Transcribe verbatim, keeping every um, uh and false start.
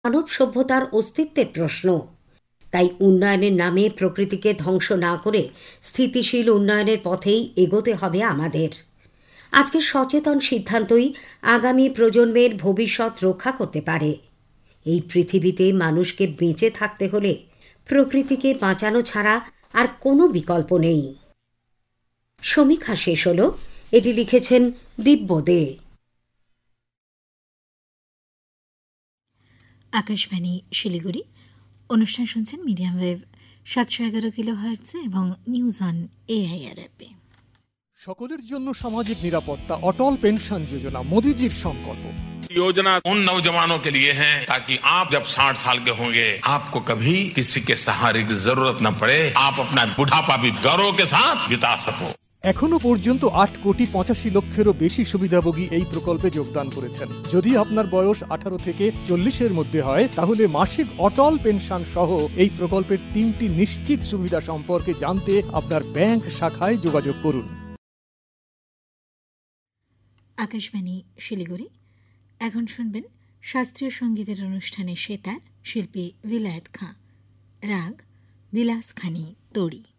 মানব সভ্যতার অস্তিত্বের প্রশ্ন। তাই উন্নয়নের নামে প্রকৃতিকে ধ্বংস না করে স্থিতিশীল উন্নয়নের পথেই এগোতে হবে আমাদের। আজকের সচেতন সিদ্ধান্তই আগামী প্রজন্মের ভবিষ্যৎ রক্ষা করতে পারে। এই পৃথিবীতে মানুষকে বেঁচে থাকতে হলে প্রকৃতিকে বাঁচানো ছাড়া আর কোনো বিকল্প নেই। সমীক্ষা শেষ হলো। এটি লিখেছেন দিব্য দে। আকাশবাণী শিলিগুড়ি। অনুষ্ঠান শুনছেন মিডিয়াম ওয়েভ সাতশো এগারো কিলো হার্টজে এবং নিউজ অন এআইআর অ্যাপে। সকলের জন্য সামাজিক নিরাপত্তা, অটল পেনশন যোজনা মোদিজির সংকল্প। योजना उन नौजवानों के लिए है ताकि आप जब साठ साल के होंगे आपको कभी किसी के सहारे की जरूरत न पड़े, आप अपना बुढ़ापा भी गौरव के साथ बिता सको। এখনো পর্যন্ত আট কোটি পঁচাশি লক্ষেরও বেশি সুবিধাভোগী এই প্রকল্পে যোগদান করেছেন। যদি আপনার বয়স আঠারো থেকে চল্লিশের মধ্যে হয় তাহলে মাসিক অটল পেনশন সহ এই প্রকল্পের তিনটি নিশ্চিত সুবিধা সম্পর্কে জানতে আপনার ব্যাংক শাখায় যোগাযোগ করুন। আকাশবাণী শিলিগুড়ি। এখন শুনবেন শাস্ত্রীয় সঙ্গীতের অনুষ্ঠানে সেতার শিল্পী বিলায়েত খাঁ, রাগ বিলাস খানি তড়ি।